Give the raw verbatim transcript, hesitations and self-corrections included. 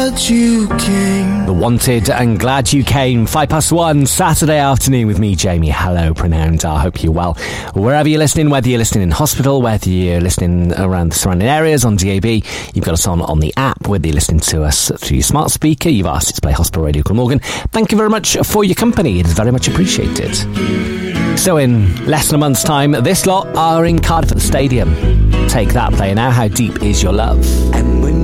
You came. The Wanted and Glad You Came. Five past one, Saturday afternoon with me, Jamie. Hello, pronounce. I hope you're well. Wherever you're listening, whether you're listening in hospital, whether you're listening around the surrounding areas on D A B, you've got us on on the app, whether you're listening to us through your smart speaker, you've asked it to play Hospital Radio Glamorgan. Thank you very much for your company. It is very much appreciated. So in less than a month's time, this lot are in Cardiff at the Stadium. Take that, player now. How deep is your love? And